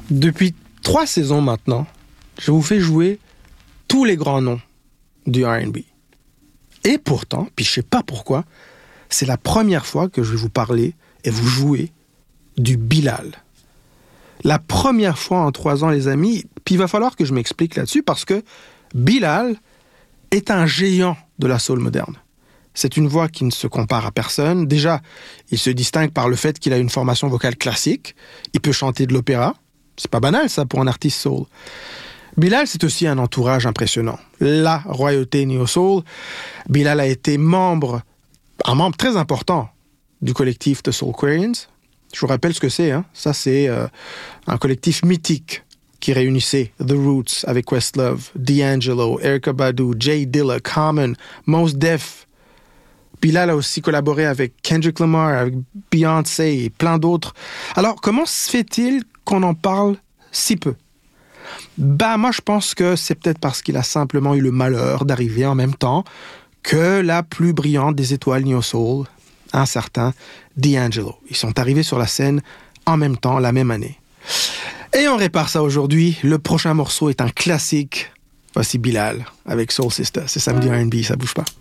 Depuis 3 saisons maintenant, je vous fais jouer tous les grands noms du R&B. Et pourtant, puis je sais pas pourquoi, c'est la première fois que je vais vous parler et vous jouer du Bilal. La première fois en 3 ans, les amis, puis il va falloir que je m'explique là-dessus parce que Bilal est un géant de la soul moderne. C'est une voix qui ne se compare à personne. Déjà, il se distingue par le fait qu'il a une formation vocale classique. Il peut chanter de l'opéra. C'est pas banal, ça, pour un artiste soul. Bilal, c'est aussi un entourage impressionnant. La royauté neo-soul. Bilal a été un membre très important du collectif The Soulquarians. Je vous rappelle ce que c'est. Ça, c'est un collectif mythique qui réunissait The Roots avec Questlove, D'Angelo, Erykah Badu, Jay Dilla, Common, Mos Def. Bilal a aussi collaboré avec Kendrick Lamar, avec Beyoncé et plein d'autres. Alors, comment se fait-il qu'on en parle si peu? Moi, je pense que c'est peut-être parce qu'il a simplement eu le malheur d'arriver en même temps que la plus brillante des étoiles neo-soul, un certain D'Angelo. Ils sont arrivés sur la scène en même temps, la même année. Et on répare ça aujourd'hui. Le prochain morceau est un classique. Voici Bilal avec Soul Sister. C'est samedi R&B, ça bouge pas.